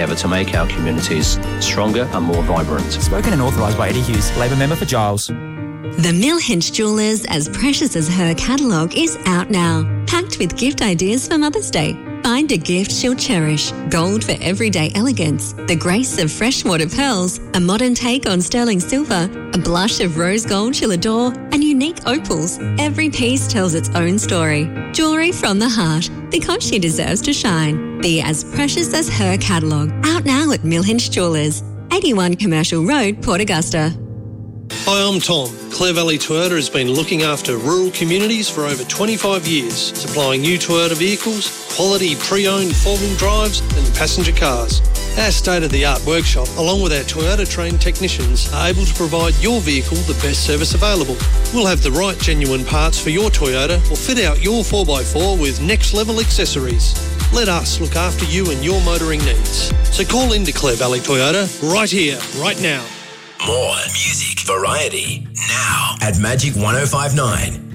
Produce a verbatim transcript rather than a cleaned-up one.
ever to make our communities stronger and more vibrant. Spoken and authorised by Eddie Hughes, Labor member for Giles. The Mill Hinch Jewellers As Precious As Her catalogue is out now, packed with gift ideas for Mother's Day. Find a gift she'll cherish. Gold for everyday elegance, the grace of freshwater pearls, a modern take on sterling silver, a blush of rose gold she'll adore, and unique opals. Every piece tells its own story. Jewellery from the heart, because she deserves to shine. The As Precious As Her catalogue, out now at Mill Hinch Jewellers, eighty-one Commercial Road, Port Augusta. Hi, I'm Tom. Clare Valley Toyota has been looking after rural communities for over twenty-five years, supplying new Toyota vehicles, quality pre-owned four-wheel drives and passenger cars. Our state-of-the-art workshop, along with our Toyota-trained technicians, are able to provide your vehicle the best service available. We'll have the right genuine parts for your Toyota or fit out your four by four with next-level accessories. Let us look after you and your motoring needs. So call into Clare Valley Toyota right here, right now. More music variety now at Magic one oh five point nine.